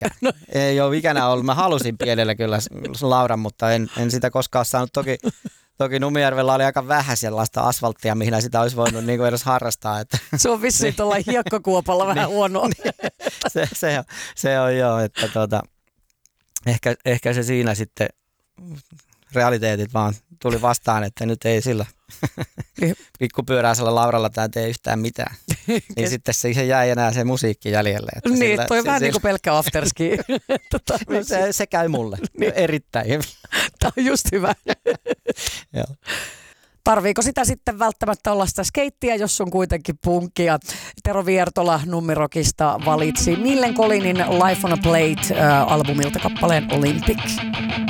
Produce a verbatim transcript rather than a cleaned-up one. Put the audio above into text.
No. Ei ole ikänä ollut. Mä halusin pienellä kyllä laudan, mutta en, en sitä koskaan saanut. Toki, toki Numijärvellä oli aika vähän sellaista asfalttia, mihin sitä olisi voinut niin kuin edes harrastaa. Että. Se on vissiin tuolla hiekkakuopalla vähän niin, huonoa. Niin, se, se, on, se on joo, että tuota, ehkä, ehkä se siinä sitten realiteetit vaan tuli vastaan, että nyt ei sillä pikkupyöräisellä lauralla tämä tee yhtään mitään. Niin sitten siihen jäi enää se musiikki jäljelle. Että niin, sillä, toi se, vähän se, niin kuin pelkkä afterski. no se, se käy mulle niin. Erittäin hyvin. Tämä on just hyvä. Joo. Tarviiko sitä sitten välttämättä olla sitä skeittiä, jos on kuitenkin punkkia? Tero Viertola Numirokista valitsi Millen Collinin Life on a Plate -albumilta kappaleen Olympic.